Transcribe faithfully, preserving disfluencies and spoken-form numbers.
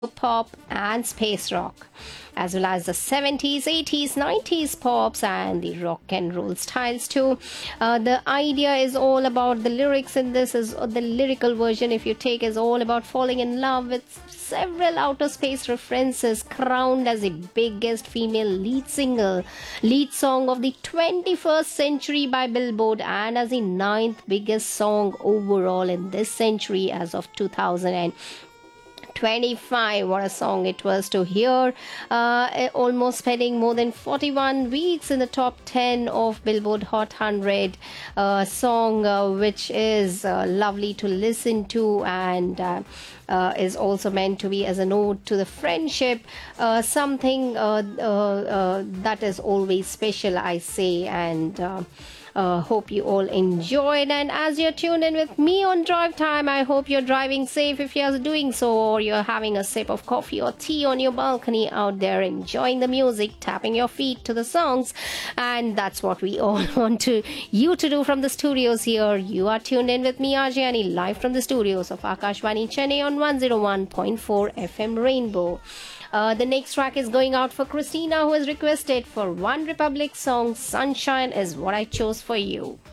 pop and space rock, as well as the seventies, eighties, nineties pops and the rock and roll styles too. Uh, the idea is all about the lyrics in this is uh, the lyrical version, if you take, is all about falling in love with several outer space references, crowned as the biggest female lead single, lead song of the twenty-first century by Billboard, and as the ninth biggest song overall in this century as of two thousand twenty-five. What a song it was to hear. Uh, almost spending more than forty-one weeks in the top ten of Billboard Hot one hundred. Uh, song uh, which is uh, lovely to listen to, and uh, uh, is also meant to be as a note to the friendship, uh, something uh, uh, uh, that is always special, I say. And uh, Uh, hope you all enjoyed, and as you're tuned in with me on Drive Time, I hope you're driving safe if you're doing so, or you're having a sip of coffee or tea on your balcony out there, enjoying the music, tapping your feet to the songs. And that's what we all want to you to do from the studios here. You are tuned in with me, R J Annie, live from the studios of Akashvani Chennai on one oh one point four F M Rainbow. Uh, the next track is going out for Christina, who has requested for One Republic song, Sunshine is what I chose for you.